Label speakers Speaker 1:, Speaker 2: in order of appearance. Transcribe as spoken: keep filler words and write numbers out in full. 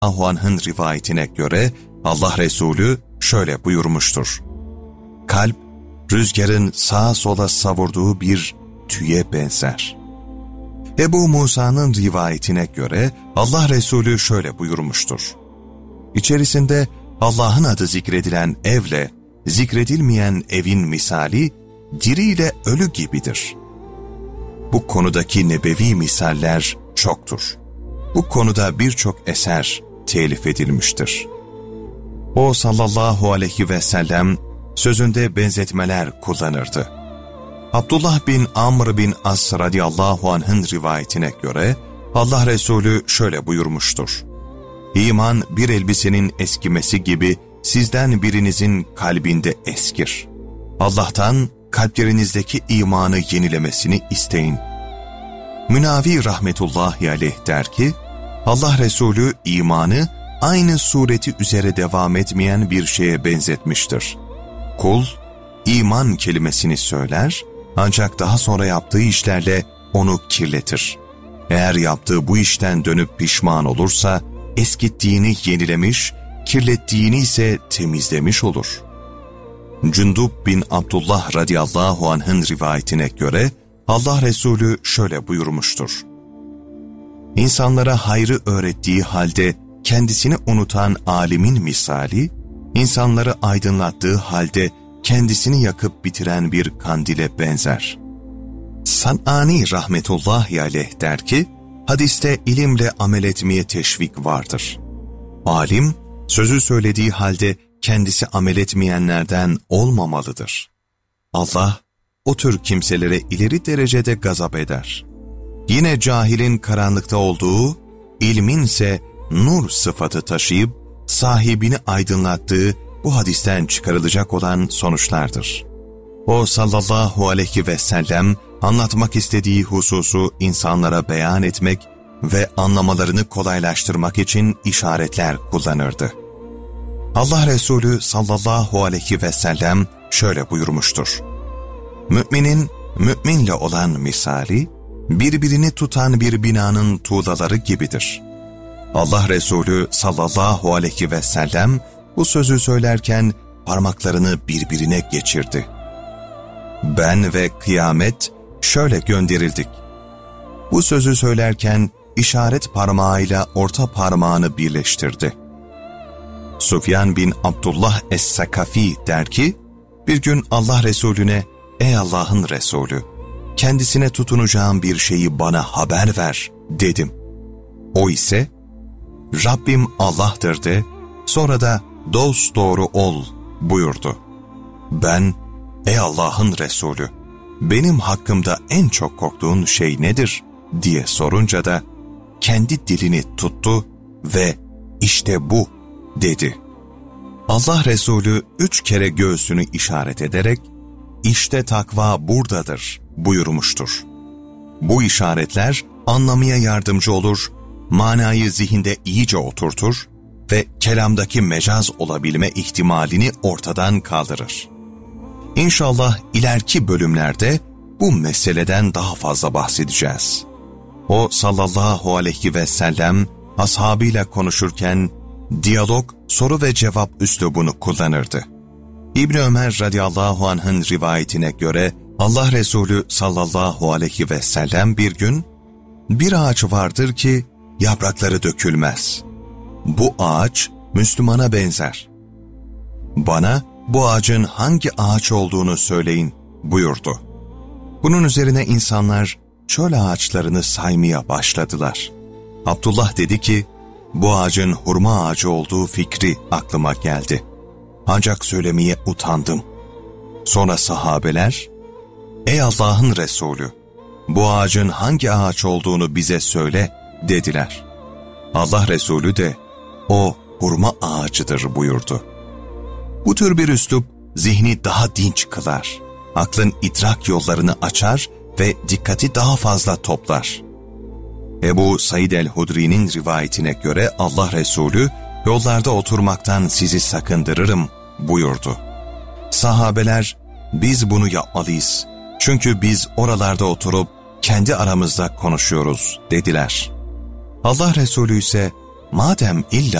Speaker 1: radıyallahu anh'ın rivayetine göre Allah Resulü şöyle buyurmuştur. Kalp, rüzgarın sağa sola savurduğu bir tüye benzer. Ebu Musa'nın rivayetine göre Allah Resulü şöyle buyurmuştur. İçerisinde Allah'ın adı zikredilen evle zikredilmeyen evin misali diri ile ölü gibidir. Bu konudaki nebevi misaller çoktur. Bu konuda birçok eser telif edilmiştir. O sallallahu aleyhi ve sellem sözünde benzetmeler kullanırdı. Abdullah bin Amr bin As radıyallahu anh'ın rivayetine göre Allah Resulü şöyle buyurmuştur. İman bir elbisenin eskimesi gibi sizden birinizin kalbinde eskir. Allah'tan kalplerinizdeki imanı yenilemesini isteyin. Münavi rahmetullahi aleyh der ki, Allah Resulü imanı aynı sureti üzere devam etmeyen bir şeye benzetmiştir. Kul, iman kelimesini söyler, ancak daha sonra yaptığı işlerle onu kirletir. Eğer yaptığı bu işten dönüp pişman olursa, eskittiğini yenilemiş, kirlettiğini ise temizlemiş olur. Cündub bin Abdullah radıyallahu anh'ın rivayetine göre Allah Resulü şöyle buyurmuştur. İnsanlara hayrı öğrettiği halde kendisini unutan alimin misali, insanları aydınlattığı halde kendisini yakıp bitiren bir kandile benzer. San'ani rahmetullahi aleyh der ki, hadiste ilimle amel etmeye teşvik vardır. Alim, sözü söylediği halde kendisi amel etmeyenlerden olmamalıdır. Allah, o tür kimselere ileri derecede gazap eder. Yine cahilin karanlıkta olduğu, ilminse nur sıfatı taşıyıp sahibini aydınlattığı bu hadisten çıkarılacak olan sonuçlardır. O sallallahu aleyhi ve sellem anlatmak istediği hususu insanlara beyan etmek ve anlamalarını kolaylaştırmak için işaretler kullanırdı. Allah Resulü sallallahu aleyhi ve sellem şöyle buyurmuştur. Müminin müminle olan misali, birbirini tutan bir binanın tuğlaları gibidir. Allah Resulü sallallahu aleyhi ve sellem bu sözü söylerken parmaklarını birbirine geçirdi. Ben ve kıyamet şöyle gönderildik. Bu sözü söylerken işaret parmağıyla orta parmağını birleştirdi. Süfyan bin Abdullah Es-Sakafi der ki, bir gün Allah Resulüne, ''Ey Allah'ın Resulü, kendisine tutunacağım bir şeyi bana haber ver.'' dedim. O ise, ''Rabbim Allah'tır.'' de, sonra da ''Dosdoğru ol.'' buyurdu. Ben, ''Ey Allah'ın Resulü, benim hakkımda en çok korktuğun şey nedir?'' diye sorunca da, kendi dilini tuttu ve ''İşte bu.'' dedi. Allah Resulü üç kere göğsünü işaret ederek, ''İşte takva buradadır.'' buyurmuştur. Bu işaretler anlamaya yardımcı olur, manayı zihinde iyice oturtur ve kelamdaki mecaz olabilme ihtimalini ortadan kaldırır. İnşallah ileriki bölümlerde bu meseleden daha fazla bahsedeceğiz. O sallallahu aleyhi ve sellem ashabıyla konuşurken diyalog, soru ve cevap üslubunu kullanırdı. İbn Ömer radıyallahu anh'ın rivayetine göre Allah Resulü sallallahu aleyhi ve sellem bir gün, bir ağaç vardır ki yaprakları dökülmez. Bu ağaç Müslümana benzer. Bana bu ağacın hangi ağaç olduğunu söyleyin buyurdu. Bunun üzerine insanlar çöl ağaçlarını saymaya başladılar. Abdullah dedi ki, bu ağacın hurma ağacı olduğu fikri aklıma geldi. Ancak söylemeye utandım. Sonra sahabeler, ''Ey Allah'ın Resulü, bu ağacın hangi ağaç olduğunu bize söyle.'' dediler. Allah Resulü de, ''O hurma ağacıdır.'' buyurdu. Bu tür bir üslup zihni daha dinç kılar, aklın idrak yollarını açar ve dikkati daha fazla toplar. Ebu Said el-Hudri'nin rivayetine göre Allah Resulü, yollarda oturmaktan sizi sakındırırım buyurdu. Sahabeler, biz bunu yapmalıyız. Çünkü biz oralarda oturup kendi aramızda konuşuyoruz dediler. Allah Resulü ise, madem illa